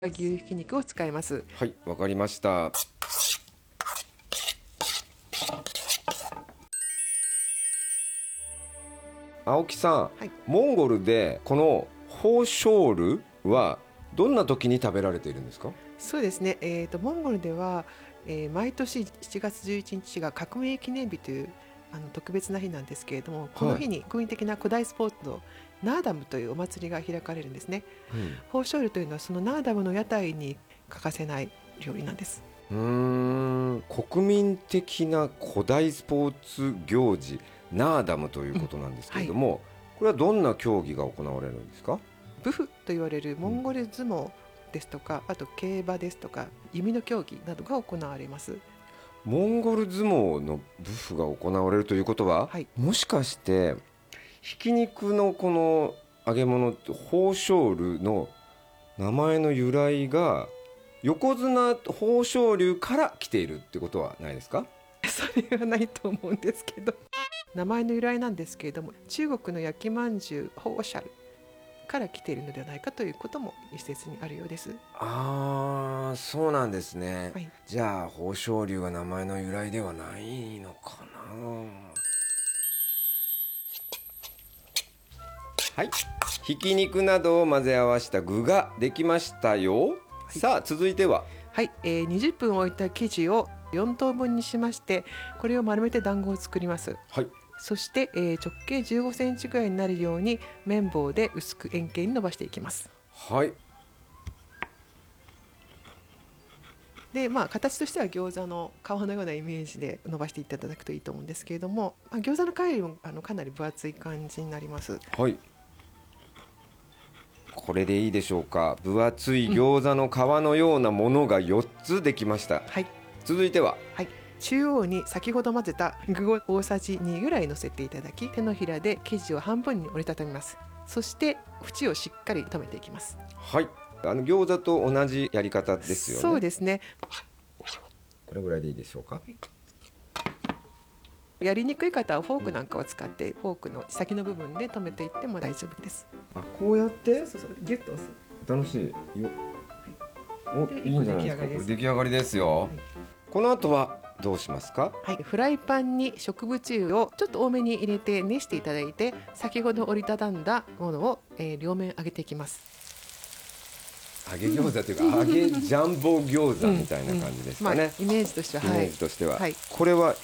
和牛ひき肉を使います。 はい、わかりました。青木さん、 はい、 モンゴルでこのホーショールはどんな時に食べられているんですか？ そうですね、モンゴルでは、毎年7月11日が革命記念日という特別な日なんですけれども、このはい、 日に国民的な古代スポーツのナーダムというお祭りが開かれるんですね。ホーショールというのはそのナーダムの屋台に欠かせない料理なんです。 国民的な古代スポーツ行事ナーダムということなんですけはい、 れども、これはどんな競技が行われるんですか？ ブフと言われるモンゴル相撲ですとか、あと競馬ですとか弓の競技などが行われます。 モンゴル相撲のブフが行われるということは、 はい、 もしかしてひき肉のこの揚げ物ホーショールの名前の由来が横綱豊昇龍から来ているってことはないですか？ それはないと思うんですけど、名前の由来なんですけれども、中国の焼きまんじゅうホーシャルから来ているのではないかということも一説にあるようです。 ああ、そうなんですね。 はい、 じゃあ豊昇龍が名前の由来ではないのかな。はい、ひき肉などを混ぜ合わせた具ができましたよ。 はい、 さあ続いては？ はい、20分置いた生地を4等分にしまして、これを丸めて団子を作ります。 はい、 そして、直径15センチぐらいになるように綿棒で薄く円形に伸ばしていきます。 はい、 で、形としては餃子の皮のようなイメージで伸ばしていただくといいと思うんですけれども、餃子の皮よりもかなり分厚い感じになります。 はい、これでいいでしょうか？分厚い餃子の皮のようなものが4つできました。 はい、 続いては？ はい、中央に先ほど混ぜた具を大さじ2ぐらい乗せていただき、手のひらで生地を半分に折りたたみます。そして縁をしっかり留めていきます。 はい、餃子と同じやり方ですよね。 そうですね。 これぐらいでいいでしょうか？ やりにくい方はフォークなんかを使ってフォークの先の部分で留めていっても大丈夫です。 あ、こうやってそうそうギュッと押す。 楽しいよ。お、 でいいんじゃないですか？これ出来上がりですよ。この後はどうしますか？ はい、フライパンに植物油をちょっと多めに入れて熱していただいて、先ほど折りたたんだものを、両面揚げていきます。 揚げ餃子というか、揚げジャンボ餃子みたいな感じですかね。 イメージとしては、 イメージとしては、 はい、 これは